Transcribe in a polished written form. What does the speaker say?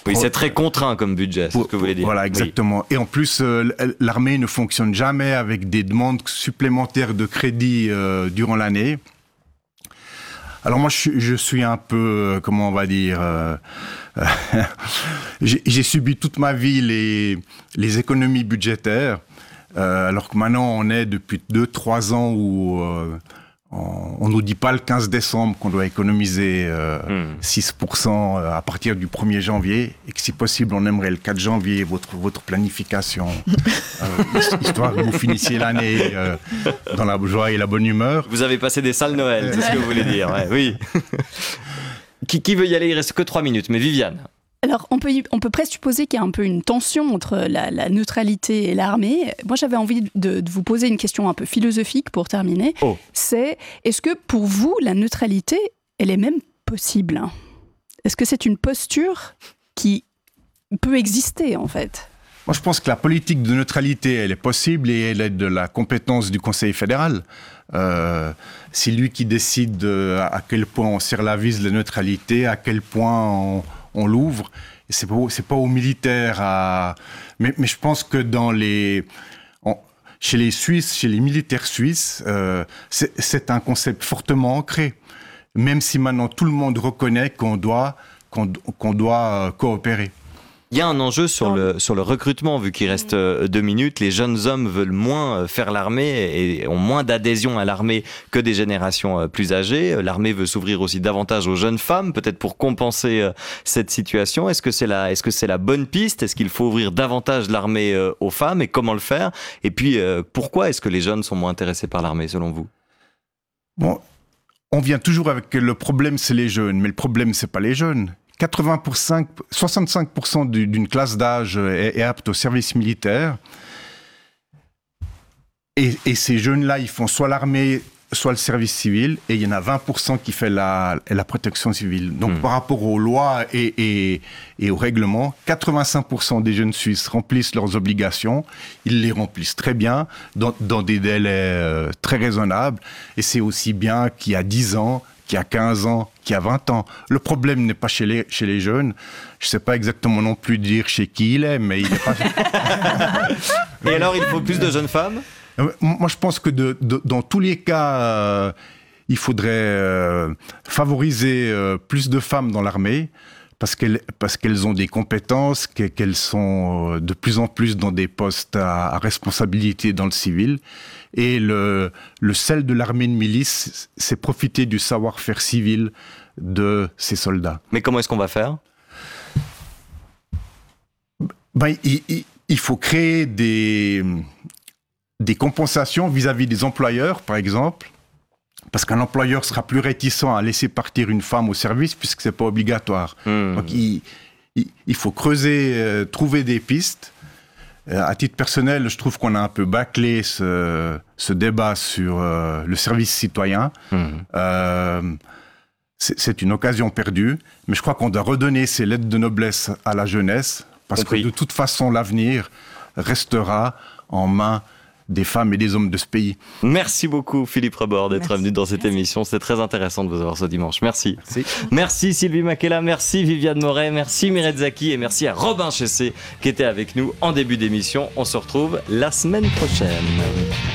Oui, c'est très contraint comme budget, c'est ce que vous voulez dire. Voilà, exactement. Oui. Et en plus, l'armée ne fonctionne jamais avec des demandes supplémentaires de crédit durant l'année. Alors moi, je suis un peu, comment on va dire, j'ai subi toute ma vie les économies budgétaires, alors que maintenant, on est depuis 2-3 ans où on nous dit pas le 15 décembre qu'on doit économiser 6% à partir du 1er janvier et que si possible, on aimerait le 4 janvier votre planification, histoire que vous finissiez l'année dans la joie et la bonne humeur. Vous avez passé des sales Noël, c'est ce que vous voulez dire, ouais, oui. Qui veut y aller? Il reste que 3 minutes, mais Viviane. Alors, on peut présupposer qu'il y a un peu une tension entre la neutralité et l'armée. Moi, j'avais envie de vous poser une question un peu philosophique pour terminer. Oh. C'est, est-ce que pour vous, la neutralité, elle est même possible? Est-ce que c'est une posture qui peut exister, en fait? Moi, je pense que la politique de neutralité, elle est possible et elle est de la compétence du Conseil fédéral. C'est lui qui décide à quel point on serre la vis de la neutralité, à quel point on l'ouvre. Et c'est pas aux militaires mais je pense que chez les Suisses, chez les militaires suisses, c'est un concept fortement ancré. Même si maintenant tout le monde reconnaît qu'on doit coopérer. Il y a un enjeu sur le recrutement, vu qu'il reste 2 minutes. Les jeunes hommes veulent moins faire l'armée et ont moins d'adhésion à l'armée que des générations plus âgées. L'armée veut s'ouvrir aussi davantage aux jeunes femmes, peut-être pour compenser cette situation. Est-ce que c'est la bonne piste? Est-ce qu'il faut ouvrir davantage l'armée aux femmes et comment le faire? Et puis, pourquoi est-ce que les jeunes sont moins intéressés par l'armée, selon vous? Bon, on vient toujours avec le problème, c'est les jeunes, mais le problème, c'est pas les jeunes. 65% d'une classe d'âge est apte au service militaire. Et ces jeunes-là, ils font soit l'armée, soit le service civil. Et il y en a 20% qui fait la protection civile. Donc, par rapport aux lois et aux règlements, 85% des jeunes Suisses remplissent leurs obligations. Ils les remplissent très bien, dans des délais très raisonnables. Et c'est aussi bien qu'il y a 10 ans, qu'il y a 15 ans, qu'il y a 20 ans. Le problème n'est pas chez les jeunes. Je ne sais pas exactement non plus dire chez qui il est, mais il n'est pas... Et alors, il faut plus de jeunes femmes? Moi, je pense que dans tous les cas, il faudrait favoriser plus de femmes dans l'armée, parce qu'elles ont des compétences, qu'elles sont de plus en plus dans des postes à responsabilité dans le civil. Et le sel de l'armée de milice, c'est profiter du savoir-faire civil de ces soldats. Mais comment est-ce qu'on va faire? Il faut créer des compensations vis-à-vis des employeurs, par exemple, parce qu'un employeur sera plus réticent à laisser partir une femme au service puisque c'est pas obligatoire. Donc il faut creuser, trouver des pistes. À titre personnel, je trouve qu'on a un peu bâclé ce débat sur le service citoyen. C'est une occasion perdue, mais je crois qu'on doit redonner ces lettres de noblesse à la jeunesse, parce que de toute façon, l'avenir restera en main des femmes et des hommes de ce pays. Merci beaucoup Philippe Rebord d'être venu dans cette émission. C'était très intéressant de vous avoir ce dimanche. Merci. Merci Sylvie Makela, merci Viviane Moret, merci Mireille Zaki et merci à Robin Chessé qui était avec nous en début d'émission. On se retrouve la semaine prochaine.